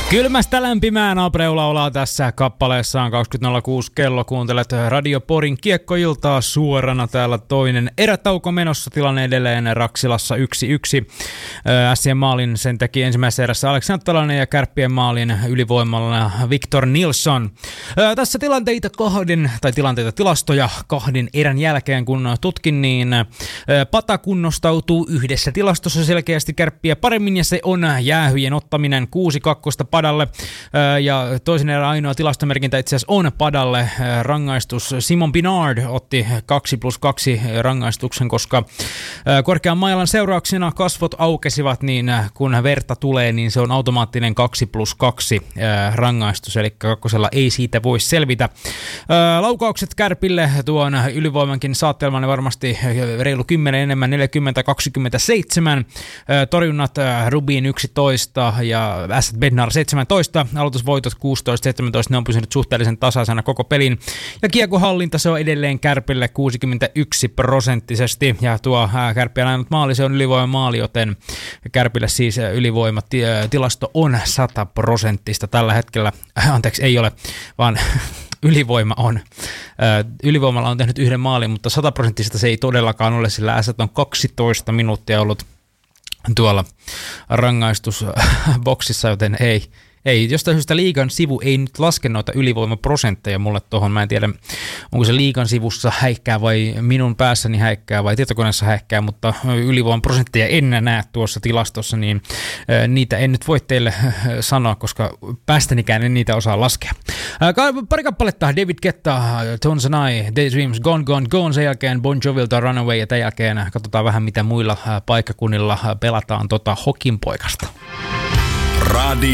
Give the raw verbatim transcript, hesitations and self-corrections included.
Kylmästä lämpimään Abreu laulaa tässä kappaleessaan kaksikymmentä nolla kuusi kello. Kuuntelet Radio Porin kiekkoiltaa suorana. Täällä toinen erätauko menossa, tilanne edelleen Raksilassa yksi yksi. Ässien maalin sen teki ensimmäisessä erässä Aleksi Nattalainen ja Kärppien maalin ylivoimalla Victor Nilsson. Tässä tilanteita kahden, tai tilanteita tilastoja kahden erän jälkeen kun tutkin, niin Pata kunnostautuu yhdessä tilastossa selkeästi Kärppiä paremmin, ja se on jäähyjen ottaminen kuusi kaksi Padalle, ja toisen erän ainoa tilastomerkintä itse asiassa on Padalle rangaistus. Simon Pinard otti kaksi plus kaksi rangaistuksen, koska korkean mailan seurauksena kasvot aukesivat, niin kun verta tulee, niin se on automaattinen kaksi plus kaksi rangaistus, eli kakkosella ei siitä voi selvitä. Laukaukset Kärpille tuon ylivoimankin saattelman varmasti reilu kymmenen enemmän, neljäkymmentä kaksikymmentäseitsemän, torjunnat Rubin yksitoista ja Asset Bednar seitsemäntoista, aloitusvoitot kuusitoista seitsemäntoista, ne on pysynyt suhteellisen tasaisena koko pelin, ja kiekohallinta se on edelleen Kärpille kuusikymmentäyksi prosenttisesti, ja tuo Kärppien ainut maali, se on ylivoimamaali, joten Kärpille siis ylivoimatilasto on sata prosenttista tällä hetkellä, anteeksi ei ole, vaan ylivoima on. Ylivoimalla on tehnyt yhden maalin, mutta sata prosenttista se ei todellakaan ole, sillä Ässät on kaksitoista minuuttia ollut tuolla rangaistusboksissa, joten ei, ei. Jostain syystä liigan sivu ei nyt laske noita ylivoimaprosentteja mulle tuohon. Mä en tiedä, onko se liigan sivussa häikkää vai minun päässäni häikkää vai tietokoneessa häikkää, mutta ylivoimaprosentteja en näe tuossa tilastossa, niin niitä en nyt voi teille sanoa, koska päästänikään en niitä osaa laskea. Pari kappaletta, David Guetta, Tones and I, Daydreams, Gone, Gone, Gone, sen jälkeen Bon Jovilta Runaway, ja tämän jälkeen katsotaan vähän mitä muilla paikkakunnilla pelataan tota Hokin poikasta.